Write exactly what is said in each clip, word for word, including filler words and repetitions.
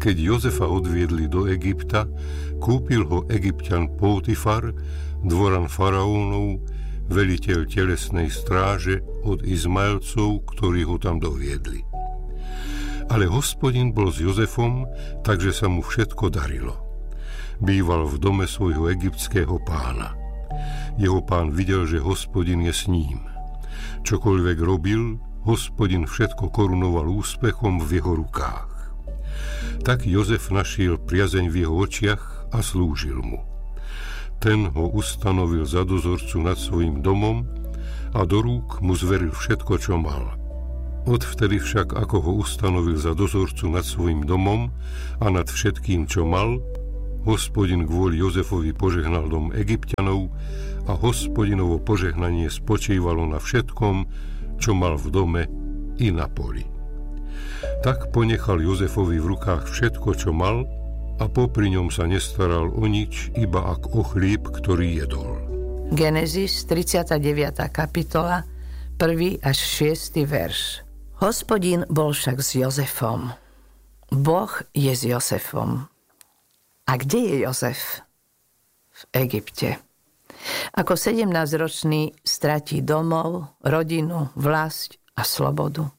Keď Jozefa odviedli do Egypta, kúpil ho Egypťan Pótifar, dvoran faraónov, veliteľ telesnej stráže od Izmaelcov, ktorí ho tam doviedli. Ale Hospodin bol s Jozefom, takže sa mu všetko darilo. Býval v dome svojho egyptského pána. Jeho pán videl, že Hospodin je s ním. Čokoľvek robil, Hospodin všetko korunoval úspechom v jeho rukách. Tak Jozef našiel priazeň v jeho očiach a slúžil mu. Ten ho ustanovil za dozorcu nad svojím domom a do rúk mu zveril všetko, čo mal. Odvtedy však, ako ho ustanovil za dozorcu nad svojím domom a nad všetkým, čo mal, Hospodin kvôli Jozefovi požehnal dom Egypťanov a Hospodinovo požehnanie spočívalo na všetkom, čo mal v dome i na poli. Tak ponechal Jozefovi v rukách všetko, čo mal, a popri ňom sa nestaral o nič, iba ak o chlieb, ktorý jedol. Genesis tridsiata deviata kapitola, prvý až šiesty verš. Hospodin bol však s Jozefom. Boh je s Jozefom. A kde je Jozef? V Egypte. Ako sedemnásťročný stratí domov, rodinu, vlasť a slobodu.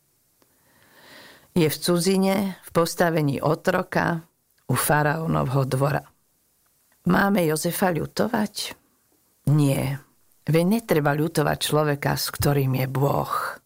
Je v cudzine, v postavení otroka, u faraónovho dvora. Máme Jozefa ľutovať? Nie. Veď netreba ľutovať človeka, s ktorým je Boh.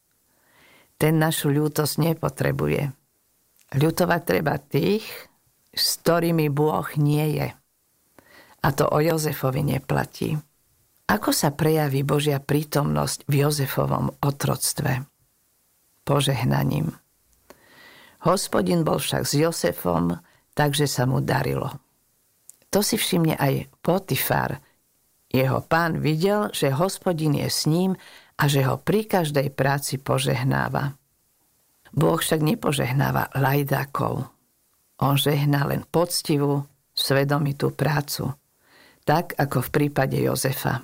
Ten našu ľútosť nepotrebuje. Ľutovať treba tých, s ktorými Boh nie je. A to o Jozefovi neplatí. Ako sa prejaví Božia prítomnosť v Jozefovom otroctve? Požehnaním. Hospodin bol však s Jozefom, takže sa mu darilo. To si všimne aj Potifar. Jeho pán videl, že Hospodin je s ním a že ho pri každej práci požehnáva. Boh však nepožehnáva lajdákov. On žehná len poctivú, svedomitú prácu, tak ako v prípade Jozefa.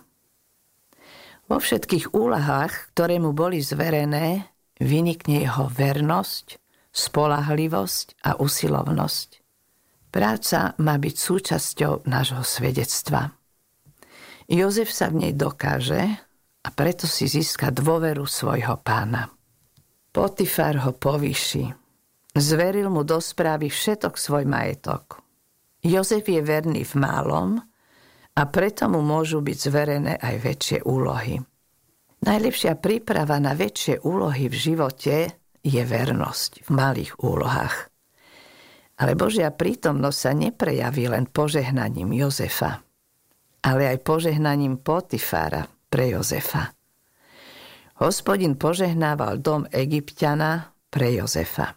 Vo všetkých úlohách, ktoré mu boli zverené, vynikne jeho vernosť, spoľahlivosť a usilovnosť. Práca má byť súčasťou nášho svedectva. Jozef sa v nej dokáže a preto si získa dôveru svojho pána. Potifar ho povýši. Zveril mu do správy všetok svoj majetok. Jozef je verný v málom a preto mu môžu byť zverené aj väčšie úlohy. Najlepšia príprava na väčšie úlohy v živote je vernosť v malých úlohách. Ale Božia prítomnosť sa neprejaví len požehnaním Jozefa, ale aj požehnaním Potifára pre Jozefa. Hospodin požehnával dom Egypťana pre Jozefa.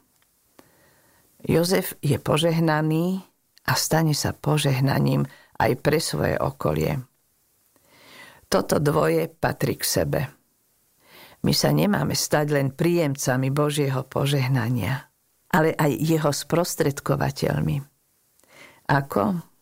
Jozef je požehnaný a stane sa požehnaním aj pre svoje okolie. Toto dvoje patrí k sebe. My sa nemáme stať len príjemcami Božieho požehnania, ale aj jeho sprostredkovateľmi. Ako?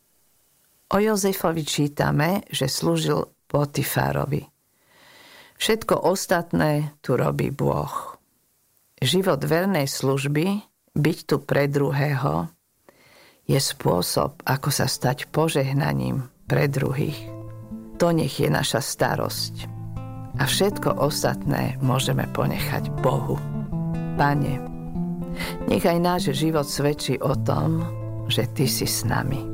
O Jozefovi čítame, že slúžil Potifárovi. Všetko ostatné tu robí Boh. Život vernej služby, byť tu pre druhého, je spôsob, ako sa stať požehnaním pre druhých. To nech je naša starosť. A všetko ostatné môžeme ponechať Bohu. Pane, nech aj náš život svedčí o tom, že Ty si s nami.